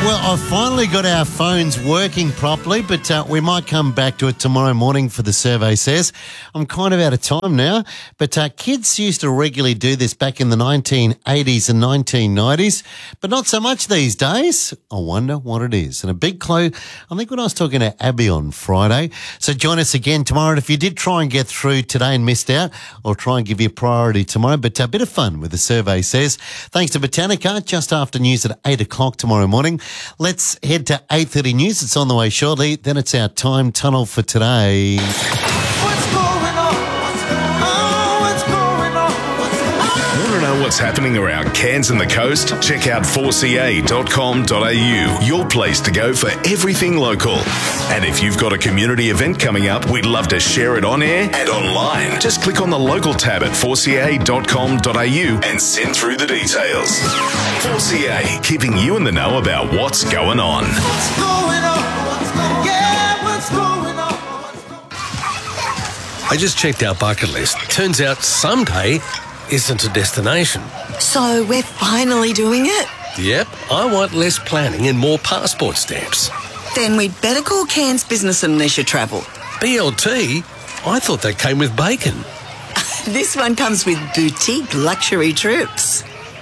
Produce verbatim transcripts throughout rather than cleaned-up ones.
Well, I've finally got our phones working properly, but uh, we might come back to it tomorrow morning for the survey says. I'm kind of out of time now, but uh, kids used to regularly do this back in the nineteen eighties and nineteen nineties, but not so much these days. I wonder what it is. And a big clue, I think when I was talking to Abby on Friday. So join us again tomorrow. And if you did try and get through today and missed out, I'll try and give you priority tomorrow, but a bit of fun with the survey says. Thanks to Botanica, just after news at eight o'clock tomorrow morning. Let's head to eight thirty news. It's on the way shortly. Then it's our time tunnel for today. What's going on? What's going on? What's going on? What's going on? Want to know what's happening around Cairns and the coast? Check out four c a dot com dot a u, your place to go for everything local. And if you've got a community event coming up, we'd love to share it on air and online. Just click on the local tab at four c a dot com dot a u and send through the details. four C A, keeping you in the know about what's going on. What's going on? What's going on? Yeah, what's going on? What's going on? I just checked our bucket list. Turns out someday isn't a destination. So we're finally doing it? Yep, I want less planning and more passport stamps. Then we'd better call Cairns Business and Leisure Travel. B L T? I thought that came with bacon. This one comes with boutique luxury trips.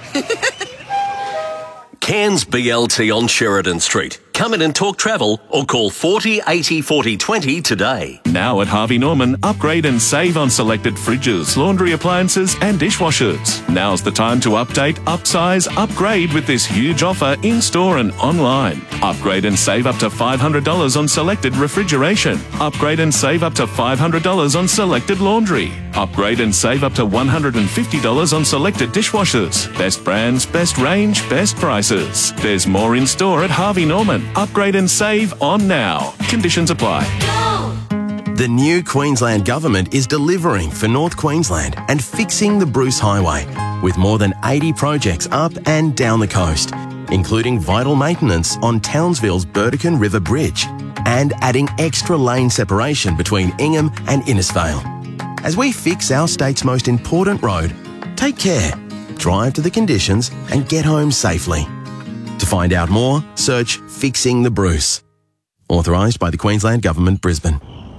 Cairns B L T on Sheridan Street. Come in and talk travel or call forty eighty forty twenty today. Now at Harvey Norman, upgrade and save on selected fridges, laundry appliances and dishwashers. Now's the time to update, upsize, upgrade with this huge offer in-store and online. Upgrade and save up to five hundred dollars on selected refrigeration. Upgrade and save up to five hundred dollars on selected laundry. Upgrade and save up to one hundred fifty dollars on selected dishwashers. Best brands, best range, best prices. There's more in-store at Harvey Norman. Upgrade and save on now. Conditions apply. The new Queensland Government is delivering for North Queensland and fixing the Bruce Highway with more than eighty projects up and down the coast, including vital maintenance on Townsville's Burdekin River Bridge and adding extra lane separation between Ingham and Innisfail. As we fix our state's most important road, take care, drive to the conditions and get home safely. To find out more, search Fixing the Bruce. Authorised by the Queensland Government, Brisbane.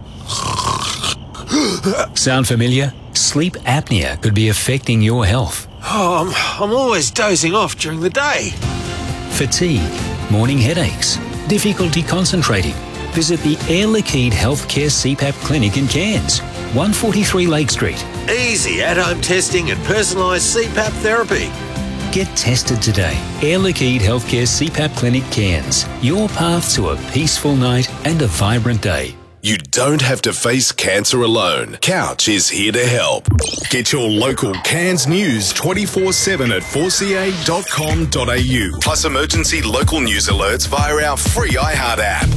Sound familiar? Sleep apnea could be affecting your health. Oh, I'm, I'm always dozing off during the day. Fatigue, morning headaches, difficulty concentrating. Visit the Air Liquide Healthcare C PAP Clinic in Cairns, one forty-three Lake Street. Easy at-home testing and personalised C PAP therapy. Get tested today. Air Liquide Healthcare C PAP Clinic Cairns. Your path to a peaceful night and a vibrant day. You don't have to face cancer alone. Couch is here to help. Get your local Cairns news twenty-four seven at four c a dot com dot a u. Plus emergency local news alerts via our free iHeart app.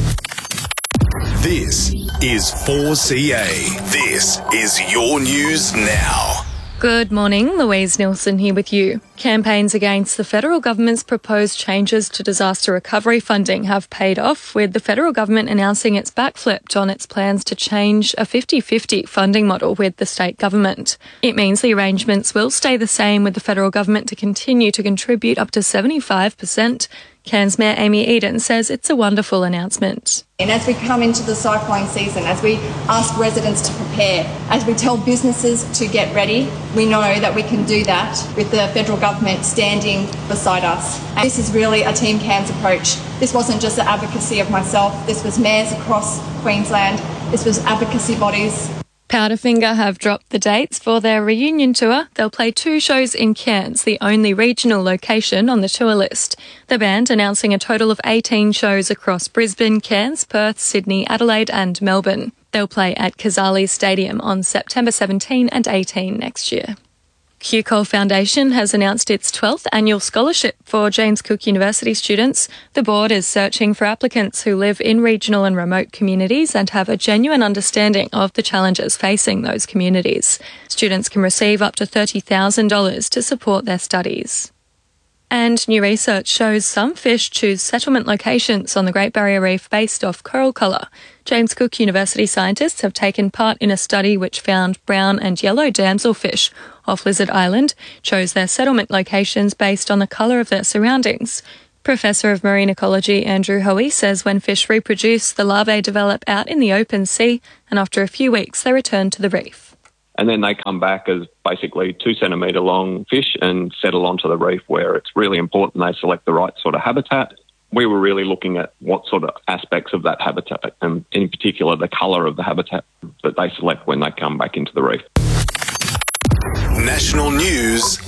This is four C A. This is your news now. Good morning, Louise Nilsson here with you. Campaigns against the federal government's proposed changes to disaster recovery funding have paid off, with the federal government announcing it's backflipped on its plans to change a fifty-fifty funding model with the state government. It means the arrangements will stay the same, with the federal government to continue to contribute up to seventy-five percent. Cairns Mayor Amy Eden says it's a wonderful announcement. And as we come into the cyclone season, as we ask residents to prepare, as we tell businesses to get ready, we know that we can do that with the federal government standing beside us. And this is really a Team Cairns approach. This wasn't just the advocacy of myself, this was mayors across Queensland, this was advocacy bodies. Powderfinger have dropped the dates for their reunion tour. They'll play two shows in Cairns, the only regional location on the tour list. The band announcing a total of eighteen shows across Brisbane, Cairns, Perth, Sydney, Adelaide and Melbourne. They'll play at Kazali Stadium on September seventeenth and eighteenth next year. Q C O L Foundation has announced its twelfth annual scholarship for James Cook University students. The board is searching for applicants who live in regional and remote communities and have a genuine understanding of the challenges facing those communities. Students can receive up to thirty thousand dollars to support their studies. And new research shows some fish choose settlement locations on the Great Barrier Reef based off coral colour. James Cook University scientists have taken part in a study which found brown and yellow damselfish off Lizard Island chose their settlement locations based on the colour of their surroundings. Professor of Marine Ecology Andrew Hoey says when fish reproduce, the larvae develop out in the open sea, and after a few weeks they return to the reef. And then they come back as basically two centimetre long fish and settle onto the reef, where it's really important they select the right sort of habitat. We were really looking at what sort of aspects of that habitat, and in particular the colour of the habitat that they select when they come back into the reef. National news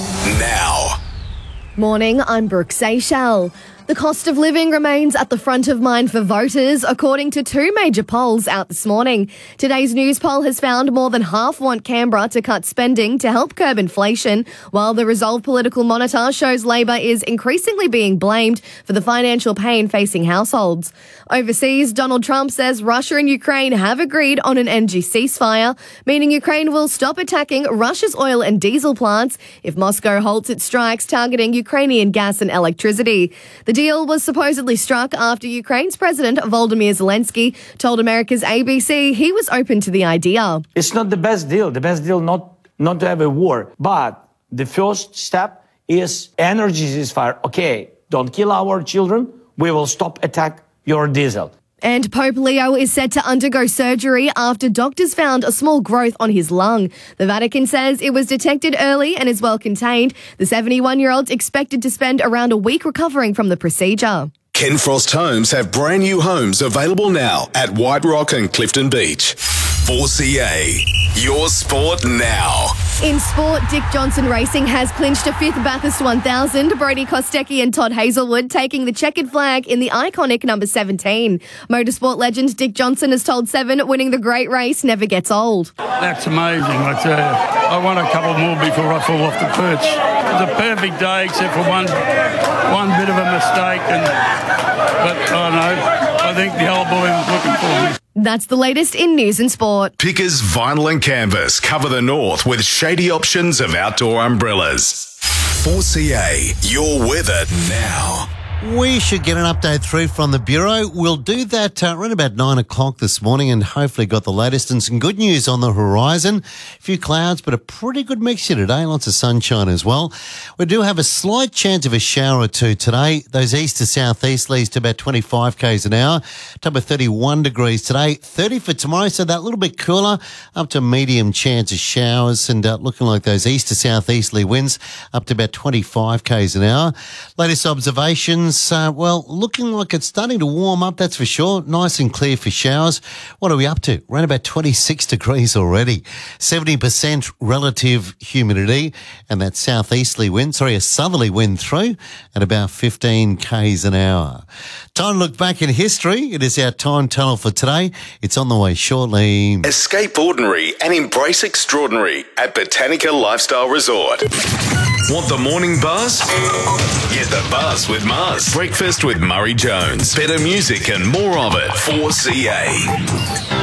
now. Morning, I'm Brooke Seychelles. The cost of living remains at the front of mind for voters, according to two major polls out this morning. Today's news poll has found more than half want Canberra to cut spending to help curb inflation, while the Resolve Political Monitor shows Labor is increasingly being blamed for the financial pain facing households. Overseas, Donald Trump says Russia and Ukraine have agreed on an energy ceasefire, meaning Ukraine will stop attacking Russia's oil and diesel plants if Moscow halts its strikes targeting Ukrainian gas and electricity. The deal was supposedly struck after Ukraine's President Volodymyr Zelensky told America's A B C he was open to the idea. It's not the best deal. The best deal not, not to have a war. But the first step is energy ceasefire. Okay, don't kill our children. We will stop attack your diesel. And Pope Leo is set to undergo surgery after doctors found a small growth on his lung. The Vatican says it was detected early and is well contained. The seventy-one-year-old's expected to spend around a week recovering from the procedure. Ken Frost Homes have brand new homes available now at White Rock and Clifton Beach. four C A, your sport now. In sport, Dick Johnson Racing has clinched a fifth Bathurst one thousand, Brody Kostecki and Todd Hazelwood taking the checkered flag in the iconic number seventeen. Motorsport legend Dick Johnson has told Seven winning the great race never gets old. That's amazing, I tell you. I want a couple more before I fall off the perch. It was a perfect day except for one one bit of a mistake, and but I don't know, I think the old boy was looking for me. That's the latest in news and sport. Pickers Vinyl and Canvas cover the north with shady options of outdoor umbrellas. four C A, your weather now. We should get an update through from the Bureau. We'll do that uh, around about nine o'clock this morning and hopefully got the latest and some good news on the horizon. A few clouds, but a pretty good mixture today. Lots of sunshine as well. We do have a slight chance of a shower or two today. Those east to southeasterlies to about twenty-five kays an hour. Top of thirty-one degrees today. thirty for tomorrow, so that little bit cooler. Up to medium chance of showers and uh, looking like those east to southeasterly winds up to about twenty-five kays an hour. Latest observations. Uh, well, looking like it's starting to warm up, that's for sure. Nice and clear for showers. What are we up to? Around about twenty-six degrees already. seventy percent relative humidity and that southeasterly wind, sorry, a southerly wind through at about fifteen kays an hour. Time to look back in history. It is our time teller for today. It's on the way shortly. Escape ordinary and embrace extraordinary at Botanica Lifestyle Resort. Want the morning buzz? Get the buzz with Mars. Breakfast with Murray Jones. Better music and more of it. four C A.